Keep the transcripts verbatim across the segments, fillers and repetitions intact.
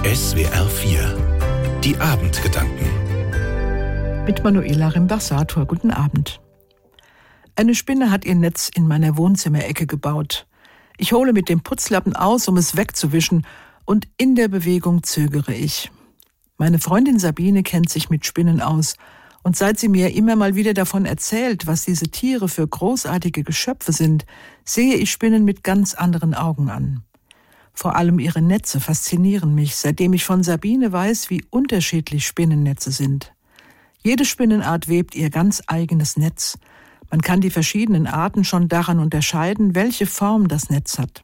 S W R vier. Die Abendgedanken. Mit Manuela Rimbersator. Guten Abend. Eine Spinne hat ihr Netz in meiner Wohnzimmerecke gebaut. Ich hole mit dem Putzlappen aus, um es wegzuwischen, und in der Bewegung zögere ich. Meine Freundin Sabine kennt sich mit Spinnen aus, und seit sie mir immer mal wieder davon erzählt, was diese Tiere für großartige Geschöpfe sind, sehe ich Spinnen mit ganz anderen Augen an. Vor allem ihre Netze faszinieren mich, seitdem ich von Sabine weiß, wie unterschiedlich Spinnennetze sind. Jede Spinnenart webt ihr ganz eigenes Netz. Man kann die verschiedenen Arten schon daran unterscheiden, welche Form das Netz hat.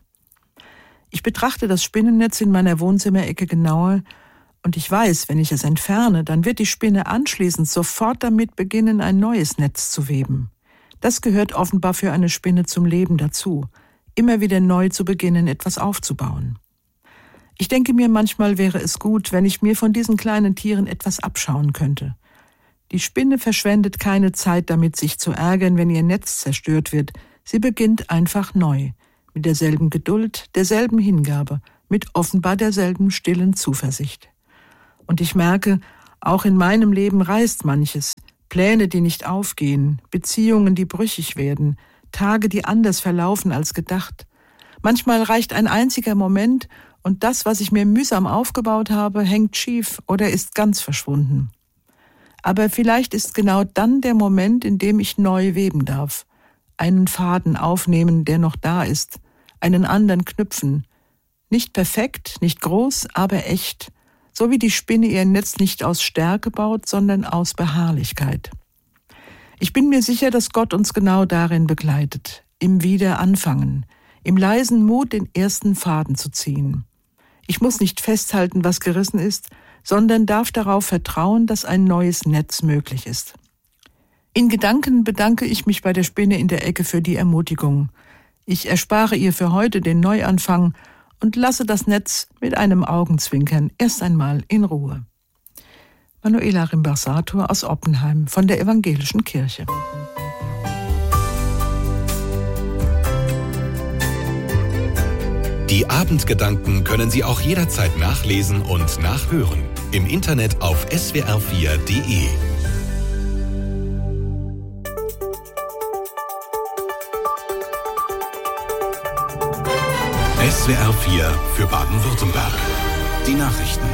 Ich betrachte das Spinnennetz in meiner Wohnzimmerecke genauer und ich weiß, wenn ich es entferne, dann wird die Spinne anschließend sofort damit beginnen, ein neues Netz zu weben. Das gehört offenbar für eine Spinne zum Leben dazu, immer wieder neu zu beginnen, etwas aufzubauen. Ich denke mir, manchmal wäre es gut, wenn ich mir von diesen kleinen Tieren etwas abschauen könnte. Die Spinne verschwendet keine Zeit damit, sich zu ärgern, wenn ihr Netz zerstört wird. Sie beginnt einfach neu, mit derselben Geduld, derselben Hingabe, mit offenbar derselben stillen Zuversicht. Und ich merke, auch in meinem Leben reißt manches. Pläne, die nicht aufgehen, Beziehungen, die brüchig werden, Tage, die anders verlaufen als gedacht. Manchmal reicht ein einziger Moment und das, was ich mir mühsam aufgebaut habe, hängt schief oder ist ganz verschwunden. Aber vielleicht ist genau dann der Moment, in dem ich neu weben darf. Einen Faden aufnehmen, der noch da ist, einen anderen knüpfen. Nicht perfekt, nicht groß, aber echt. So wie die Spinne ihr Netz nicht aus Stärke baut, sondern aus Beharrlichkeit. Ich bin mir sicher, dass Gott uns genau darin begleitet, im Wiederanfangen, im leisen Mut, den ersten Faden zu ziehen. Ich muss nicht festhalten, was gerissen ist, sondern darf darauf vertrauen, dass ein neues Netz möglich ist. In Gedanken bedanke ich mich bei der Spinne in der Ecke für die Ermutigung. Ich erspare ihr für heute den Neuanfang und lasse das Netz mit einem Augenzwinkern erst einmal in Ruhe. Manuela Rimbersator aus Oppenheim von der Evangelischen Kirche. Die Abendgedanken können Sie auch jederzeit nachlesen und nachhören. Im Internet auf S W R vier Punkt de. S W R vier für Baden-Württemberg. Die Nachrichten.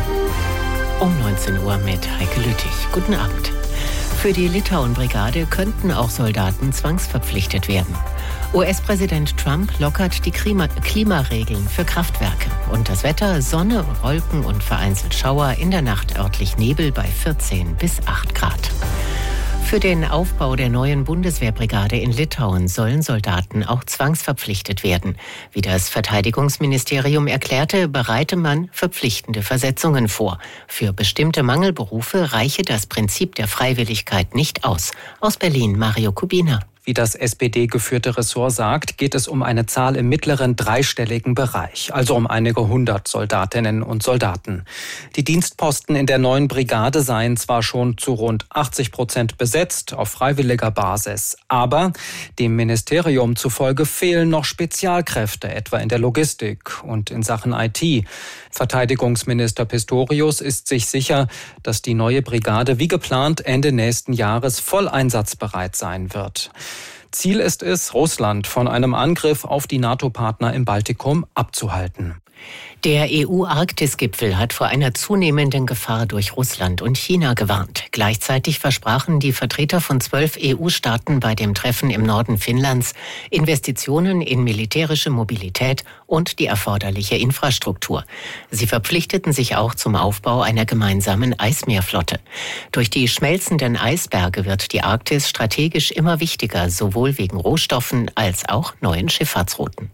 Um neunzehn Uhr mit Heike Lüttich. Guten Abend. Für die Litauen-Brigade könnten auch Soldaten zwangsverpflichtet werden. U S-Präsident Trump lockert die Klima- Klimaregeln für Kraftwerke. Und das Wetter: Sonne, Wolken und vereinzelt Schauer, in der Nacht örtlich Nebel bei vierzehn bis acht Grad. Für den Aufbau der neuen Bundeswehrbrigade in Litauen sollen Soldaten auch zwangsverpflichtet werden. Wie das Verteidigungsministerium erklärte, bereite man verpflichtende Versetzungen vor. Für bestimmte Mangelberufe reiche das Prinzip der Freiwilligkeit nicht aus. Aus Berlin Mario Kubina. Wie das S P D-geführte Ressort sagt, geht es um eine Zahl im mittleren dreistelligen Bereich, also um einige hundert Soldatinnen und Soldaten. Die Dienstposten in der neuen Brigade seien zwar schon zu rund achtzig Prozent besetzt, auf freiwilliger Basis, aber dem Ministerium zufolge fehlen noch Spezialkräfte, etwa in der Logistik und in Sachen I T. Verteidigungsminister Pistorius ist sich sicher, dass die neue Brigade wie geplant Ende nächsten Jahres voll einsatzbereit sein wird. Ziel ist es, Russland von einem Angriff auf die NATO-Partner im Baltikum abzuhalten. Der E U-Arktis-Gipfel hat vor einer zunehmenden Gefahr durch Russland und China gewarnt. Gleichzeitig versprachen die Vertreter von zwölf E U-Staaten bei dem Treffen im Norden Finnlands Investitionen in militärische Mobilität und die erforderliche Infrastruktur. Sie verpflichteten sich auch zum Aufbau einer gemeinsamen Eismeerflotte. Durch die schmelzenden Eisberge wird die Arktis strategisch immer wichtiger, sowohl wegen Rohstoffen als auch neuen Schifffahrtsrouten.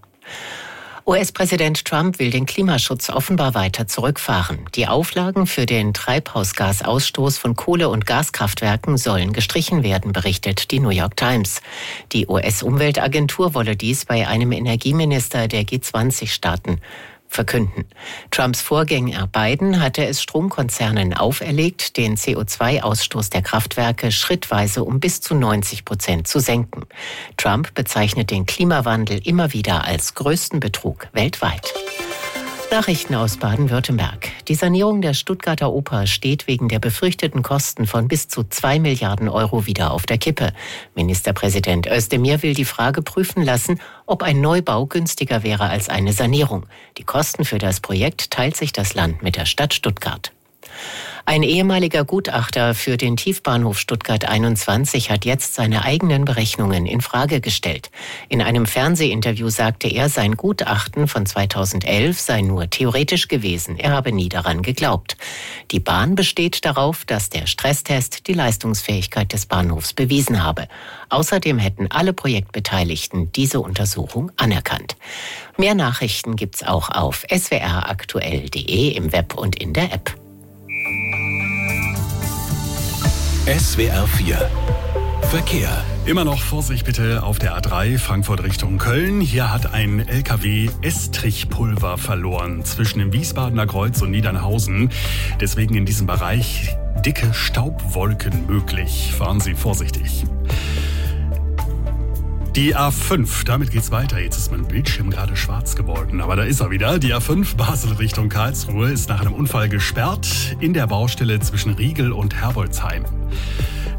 U S-Präsident Trump will den Klimaschutz offenbar weiter zurückfahren. Die Auflagen für den Treibhausgasausstoß von Kohle- und Gaskraftwerken sollen gestrichen werden, berichtet die New York Times. Die U S-Umweltagentur wolle dies bei einem Energieminister der G zwanzig Staaten verkünden. Trumps Vorgänger Biden hatte es Stromkonzernen auferlegt, den C O zwei Ausstoß der Kraftwerke schrittweise um bis zu neunzig Prozent zu senken. Trump bezeichnet den Klimawandel immer wieder als größten Betrug weltweit. Nachrichten aus Baden-Württemberg. Die Sanierung der Stuttgarter Oper steht wegen der befürchteten Kosten von bis zu zwei Milliarden Euro wieder auf der Kippe. Ministerpräsident Özdemir will die Frage prüfen lassen, ob ein Neubau günstiger wäre als eine Sanierung. Die Kosten für das Projekt teilt sich das Land mit der Stadt Stuttgart. Ein ehemaliger Gutachter für den Tiefbahnhof Stuttgart einundzwanzig hat jetzt seine eigenen Berechnungen in Frage gestellt. In einem Fernsehinterview sagte er, sein Gutachten von zweitausendelf sei nur theoretisch gewesen. Er habe nie daran geglaubt. Die Bahn besteht darauf, dass der Stresstest die Leistungsfähigkeit des Bahnhofs bewiesen habe. Außerdem hätten alle Projektbeteiligten diese Untersuchung anerkannt. Mehr Nachrichten gibt's auch auf s w r aktuell punkt d e im Web und in der App. S W R vier Verkehr. Immer noch Vorsicht bitte auf der A drei Frankfurt Richtung Köln. Hier hat ein L K W Estrichpulver verloren zwischen dem Wiesbadener Kreuz und Niedernhausen. Deswegen in diesem Bereich dicke Staubwolken möglich. Fahren Sie vorsichtig. Die A fünf, damit geht's weiter. Jetzt ist mein Bildschirm gerade schwarz geworden, aber da ist er wieder. Die A fünf Basel Richtung Karlsruhe ist nach einem Unfall gesperrt in der Baustelle zwischen Riegel und Herbolzheim.